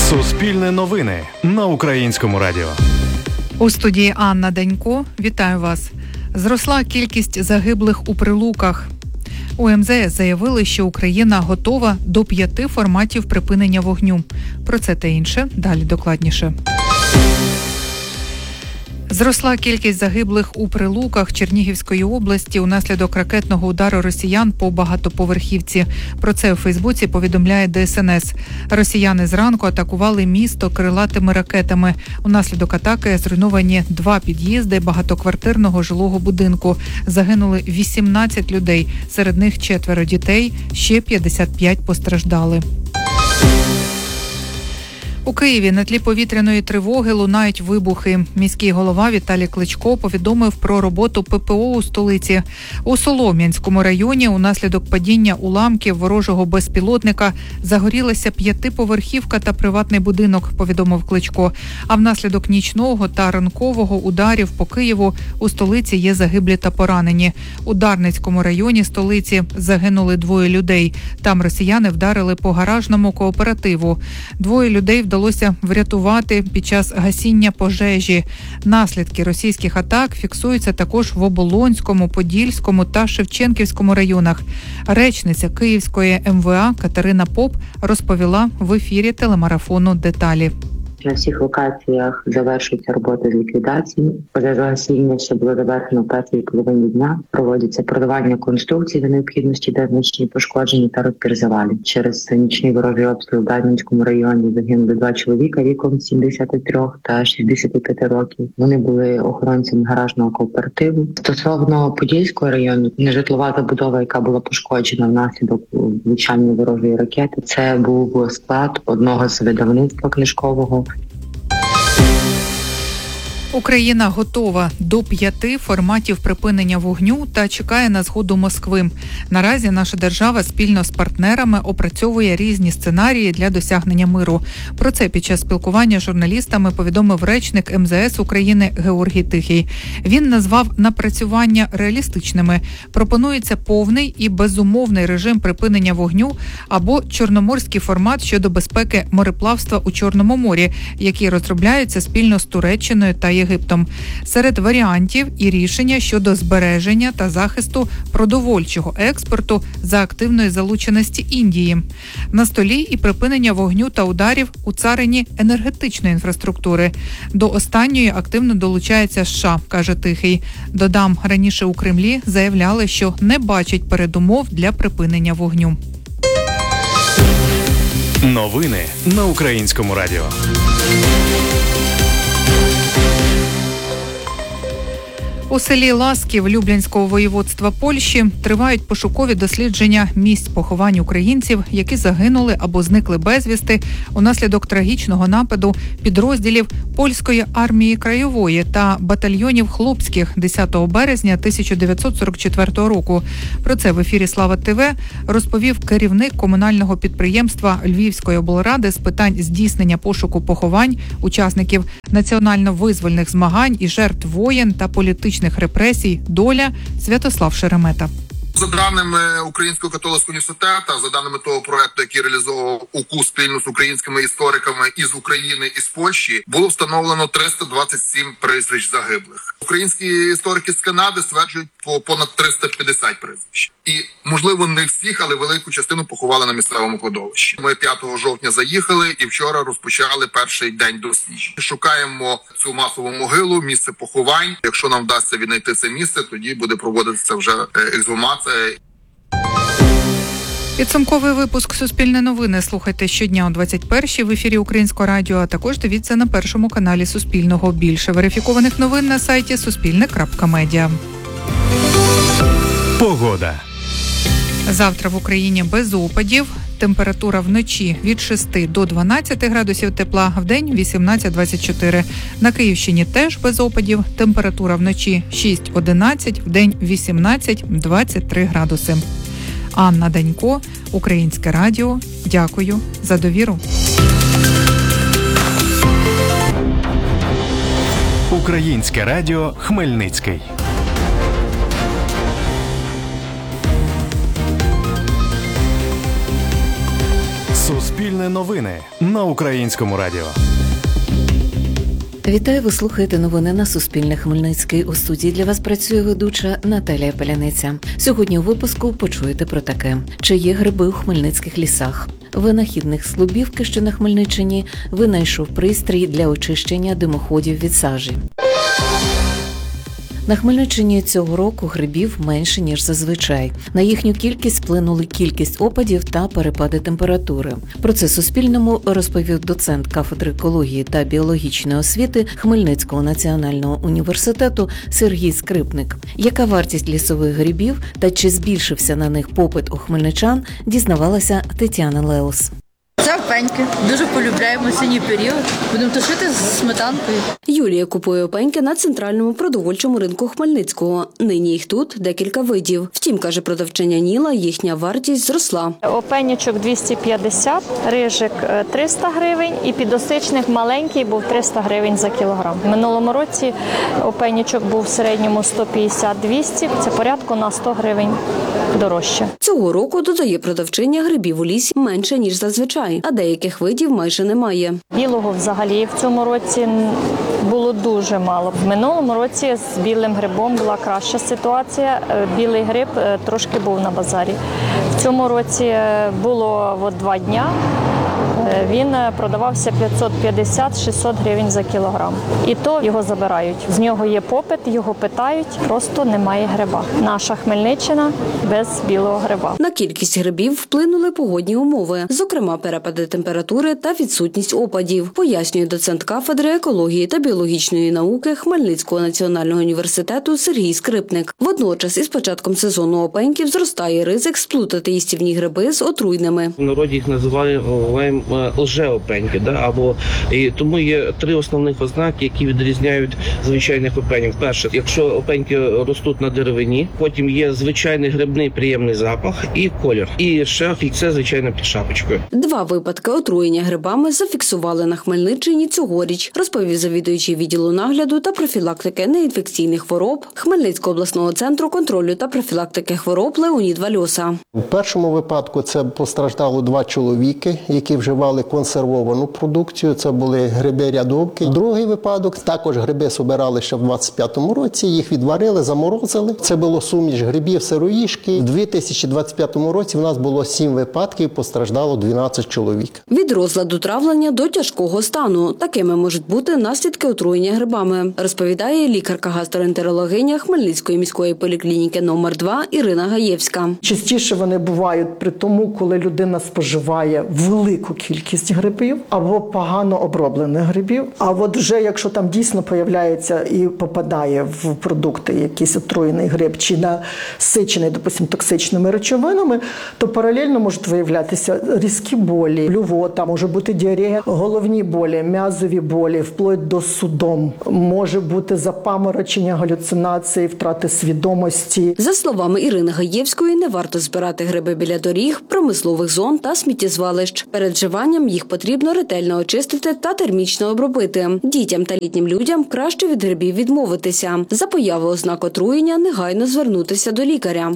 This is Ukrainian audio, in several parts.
Суспільне новини на Українському радіо. У студії Анна Данько. Вітаю вас. Зросла кількість загиблих у Прилуках. У МЗС заявили, що Україна готова до 5 форматів припинення вогню. Про це та інше далі докладніше. Зросла кількість загиблих у Прилуках Чернігівської області унаслідок ракетного удару росіян по багатоповерхівці. Про це у Фейсбуці повідомляє ДСНС. Росіяни зранку атакували місто крилатими ракетами. Унаслідок атаки зруйновані 2 під'їзди багатоквартирного жилого будинку. Загинули 18 людей, серед них 4 дітей, ще 55 постраждали. У Києві на тлі повітряної тривоги лунають вибухи. Міський голова Віталій Кличко повідомив про роботу ППО у столиці. У Солом'янському районі унаслідок падіння уламків ворожого безпілотника загорілася 5-поверхівка та приватний будинок, повідомив Кличко. А внаслідок нічного та ранкового ударів по Києву у столиці є загиблі та поранені. У Дарницькому районі столиці загинули 2 людей. Там росіяни вдарили по гаражному кооперативу. 2 людей вдалося врятувати під час гасіння пожежі. Наслідки російських атак фіксуються також в Оболонському, Подільському та Шевченківському районах. Речниця Київської МВА Катерина Поп розповіла в ефірі телемарафону деталі. На всіх локаціях завершується робота з ліквідації. Пожежогасіння ще було завершено в першій половині дня. Проводиться продавання конструкцій за необхідності, де значні пошкоджені та розбір завалів. Через нічний ворожий обстріл в Дарницькому районі загинули 2 чоловіка віком 73 та 65 років. Вони були охоронцями гаражного кооперативу. Стосовно Подільського району, нежитлова забудова, яка була пошкоджена внаслідок влучання ворожої ракети, це був склад одного з видавництва книжкового. Україна готова до 5 форматів припинення вогню та чекає на згоду Москви. Наразі наша держава спільно з партнерами опрацьовує різні сценарії для досягнення миру. Про це під час спілкування з журналістами повідомив речник МЗС України Георгій Тихий. Він назвав напрацювання реалістичними. Пропонується повний і безумовний режим припинення вогню або чорноморський формат щодо безпеки мореплавства у Чорному морі, який розробляється спільно з Туреччиною та Єгиптом. Серед варіантів і рішення щодо збереження та захисту продовольчого експорту за активної залученості Індії. На столі і припинення вогню та ударів у царині енергетичної інфраструктури. До останньої активно долучається США, каже Тихий. Додам, раніше у Кремлі заявляли, що не бачать передумов для припинення вогню. Новини на Українському радіо. У селі Ласків Люблінського воєводства Польщі тривають пошукові дослідження місць поховань українців, які загинули або зникли безвісти унаслідок трагічного нападу підрозділів Польської армії краєвої та батальйонів хлопських 10 березня 1944 року. Про це в ефірі «Слава ТВ» розповів керівник комунального підприємства Львівської облради з питань здійснення пошуку поховань учасників національно-визвольних змагань і жертв воєн та політичних репресій «Доля» Святослав Шеремета. За даними Українського католицького університету, за даними того проекту, який реалізовував УКУ спільно з українськими істориками із України і з Польщі, було встановлено 327 прізвищ загиблих. Українські історики з Канади стверджують по понад 350 прізвищ. І, можливо, не всіх, але велику частину поховали на місцевому кладовищі. Ми 5 жовтня заїхали і вчора розпочали перший день досліджень. Шукаємо цю масову могилу, місце поховань. Якщо нам вдасться віднайти це місце, тоді буде проводитися вже ексгумація. Підсумковий випуск «Суспільне новини» слухайте щодня о 21-й в ефірі Українського радіо, а також дивіться на першому каналі Суспільного. Більше верифікованих новин на сайті суспільне.медіа. Погода. Завтра в Україні без опадів. Температура вночі від 6 до 12 градусів тепла, вдень 18-24. На Київщині теж без опадів. Температура вночі 6-11, вдень 18-23 градуси. Анна Данько, Українське радіо. Дякую за довіру. Українське радіо Хмельницький. Суспільне Суспільне новини на Українському радіо. Вітаю, ви слухаєте новини на Суспільне Хмельницький. У студії для вас працює ведуча Наталія Паляниця. Сьогодні у випуску почуєте про таке. Чи є гриби у хмельницьких лісах? Винахідник Слобівки, що на Хмельниччині, винайшов пристрій для очищення димоходів від сажі. На Хмельниччині цього року грибів менше, ніж зазвичай. На їхню кількість вплинули кількість опадів та перепади температури. Про це Суспільному розповів доцент кафедри екології та біологічної освіти Хмельницького національного університету Сергій Скрипник. Яка вартість лісових грибів та чи збільшився на них попит у хмельничан, дізнавалася Тетяна Леус. Це опеньки. Дуже полюбляємо осінній період. Будемо тушити з сметанкою. Юлія купує опеньки на центральному продовольчому ринку Хмельницького. Нині їх тут декілька видів. Втім, каже продавчиня Ніла, їхня вартість зросла. Опенячок 250, рижик 300 гривень і підосичник маленький був 300 гривень за кілограм. В минулому році опенячок був в середньому 150-200, це порядку на 100 гривень дорожче. Цього року, додає продавчиня, грибів у лісі менше, ніж зазвичай, а деяких видів майже немає. Білого взагалі в цьому році було дуже мало. В минулому році з білим грибом була краща ситуація. Білий гриб трошки був на базарі. В цьому році було 2 дня. Він продавався 550-600 гривень за кілограм. І то його забирають. З нього є попит, його питають, просто немає гриба. Наша Хмельниччина без білого гриба. На кількість грибів вплинули погодні умови, зокрема перепади температури та відсутність опадів, пояснює доцент кафедри екології та біологічної науки Хмельницького національного університету Сергій Скрипник. Водночас із початком сезону опеньків зростає ризик сплутати їстівні гриби з отруйними. В народі їх називаємо лжеопеньки, і тому є 3 основних ознаки, які відрізняють звичайних опенів. Перше, якщо опеньки ростуть на деревині, потім є звичайний грибний приємний запах і колір. І ще кільце, звичайно, під шапочкою. 2 випадки отруєння грибами зафіксували на Хмельниччині цьогоріч, розповів завідуючий відділу нагляду та профілактики неінфекційних хвороб Хмельницького обласного центру контролю та профілактики хвороб Леонід Вальоса. У першому випадку це постраждало 2 чоловіки, які вживали консервовану продукцію. Це були гриби-рядовки. Другий випадок, також гриби збирали ще в 25-му році, їх відварили, заморозили. Це було суміш грибів сироїшки. У 2025 році в нас було 7 випадків, постраждало 12 чоловік. Від розладу травлення до тяжкого стану. Такими можуть бути наслідки отруєння грибами, розповідає лікарка-гастроентерологиня Хмельницької міської поліклініки номер 2 Ірина Гаєвська. Частіше вони бувають при тому, коли людина споживає велику кількість грибів або погано оброблених грибів. А от вже якщо там дійсно появляється і попадає в продукти якийсь отруєний гриб чи насичений, допустим, токсичними речовинами, то паралельно можуть виявлятися різкі болі, блювота, може бути діарея, головні болі, м'язові болі, вплоть до судом. Може бути запаморочення, галюцинації, втрати свідомості. За словами Ірини Гаєвської, не варто збирати гриби біля доріг, промислових зон та сміттєзвалищ. Перед вживанням їх потрібно ретельно очистити та термічно обробити. Дітям та літнім людям краще від грибів відмовитися. За появи ознак отруєння негайно звернутися до лікаря.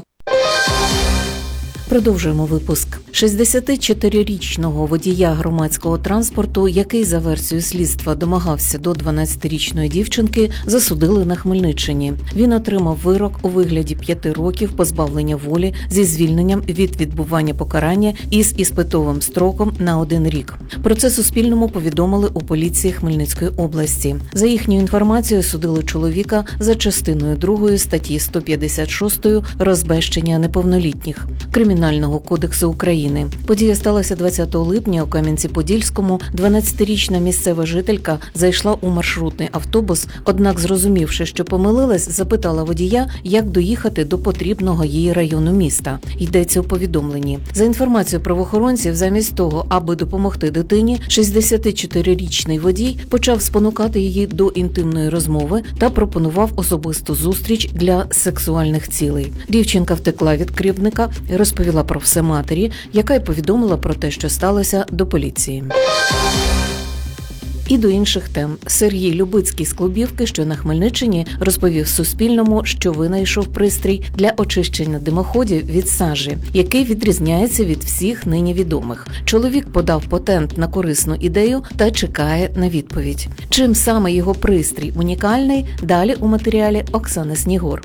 Продовжуємо випуск. 64-річного водія громадського транспорту, який за версією слідства домагався до 12-річної дівчинки, засудили на Хмельниччині. Він отримав вирок у вигляді 5 років позбавлення волі зі звільненням від відбування покарання із іспитовим строком на 1 рік. Про це Суспільному повідомили у поліції Хмельницької області. За їхньою інформацією, судили чоловіка за частиною 2 статті 156 «Розбещення неповнолітніх» Кримінального кодексу України. Подія сталася 20 липня у Кам'янці-Подільському. 12-річна місцева жителька зайшла у маршрутний автобус, однак, зрозумівши, що помилилась, запитала водія, як доїхати до потрібного їй району міста. Йдеться у повідомленні. За інформацією правоохоронців, замість того, аби допомогти дитині, 64-річний водій почав спонукати її до інтимної розмови та пропонував особисту зустріч для сексуальних цілей. Дівчинка втекла від кривдника і розповіла про все матері, яка й повідомила про те, що сталося, до поліції. І до інших тем. Сергій Любицький з Клубівки, що на Хмельниччині, розповів Суспільному, що винайшов пристрій для очищення димоходів від сажі, який відрізняється від всіх нині відомих. Чоловік подав патент на корисну ідею та чекає на відповідь. Чим саме його пристрій унікальний, далі у матеріалі Оксани Снігур.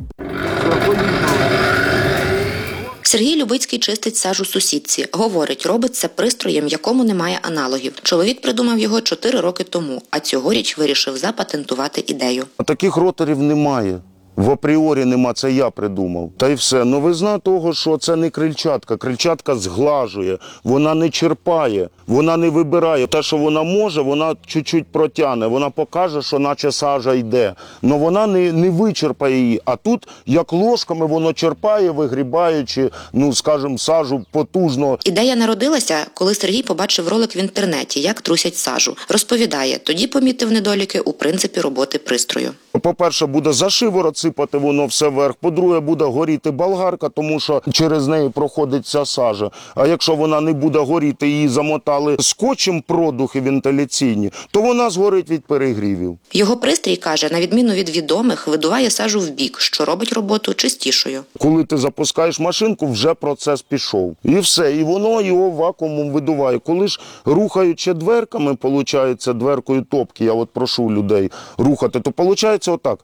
Сергій Любицький чистить сажу сусідці. Говорить, робить це пристроєм, якому немає аналогів. Чоловік придумав його 4 роки тому, а цьогоріч вирішив запатентувати ідею. Таких роторів немає. В апріорі нема, це я придумав. Та й все. Новизна того, що це не крильчатка. Крильчатка зглажує, вона не черпає, вона не вибирає. Те, що вона може, вона чуть-чуть протягне. Вона покаже, що наче сажа йде. Но вона не вичерпає її. А тут, як ложками, воно черпає, вигрібаючи, скажімо, сажу потужно. Ідея народилася, коли Сергій побачив ролик в інтернеті, як трусять сажу. Розповідає, тоді помітив недоліки у принципі роботи пристрою. По-перше, буде за шиворот сипати воно все вверх. По-друге, буде горіти болгарка, тому що через неї проходить ця сажа. А якщо вона не буде горіти, її замотали скотчем продухи вентиляційні, то вона згорить від перегрівів. Його пристрій, каже, на відміну від відомих, видуває сажу вбік, що робить роботу чистішою. Коли ти запускаєш машинку, вже процес пішов. І все, і воно його вакуумом видуває. Коли ж рухаючи дверками, виходить, дверкою топки, я от прошу людей рухати, то виходить отак.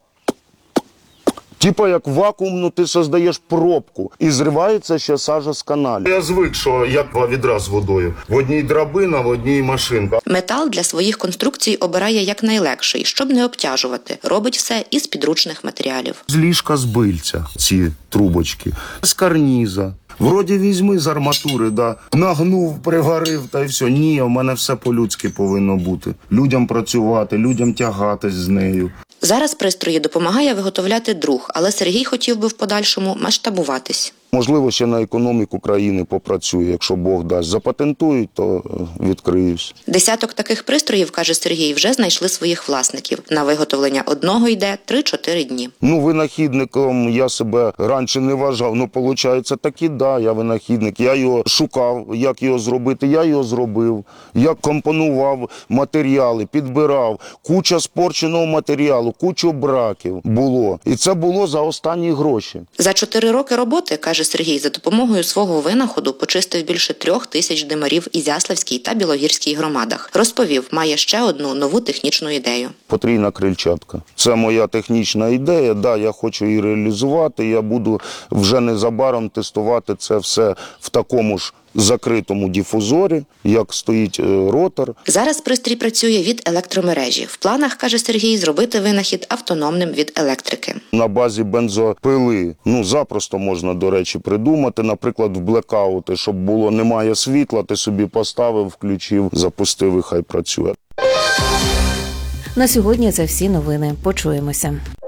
Типа як вакуумну ти создаєш пробку і зривається ще сажа з каналів. Я звик, що як 2 відра з водою. В одній драбина, в одній машинка. Метал для своїх конструкцій обирає якнайлегший, щоб не обтяжувати. Робить все із підручних матеріалів. З ліжка з бильця ці трубочки, з карніза. Вроді візьми з арматури, нагнув, пригорив та й все. Ні, у мене все по-людськи повинно бути. Людям працювати, людям тягатись з нею. Зараз пристрої допомагає виготовляти друг, але Сергій хотів би в подальшому масштабуватись. Можливо, ще на економіку країни попрацює, якщо Бог дасть. Запатентують, то відкриюсь. Десяток таких пристроїв, каже Сергій, вже знайшли своїх власників. На виготовлення одного йде 3-4 дні. Винахідником я себе раніше не вважав. Виходить, таки, я винахідник. Я його шукав, як його зробити. Я його зробив. Я компонував матеріали, підбирав. Куча спорченого матеріалу, кучу браків було. І це було за останні гроші. За 4 роки роботи, каже Сергій, за допомогою свого винаходу почистив більше 3000 димарів в Ізяславській та Білогірській громадах. Розповів, має ще одну нову технічну ідею. Потрійна крильчатка. Це моя технічна ідея, я хочу її реалізувати. Я буду вже незабаром тестувати це все в такому ж закритому дифузорі, як стоїть ротор. Зараз пристрій працює від електромережі. В планах, каже Сергій, зробити винахід автономним від електрики. На базі бензопили, запросто можна, до речі, придумати. Наприклад, в блекаути, щоб було немає світла, ти собі поставив, включив, запустив і хай працює. На сьогодні це всі новини. Почуємося.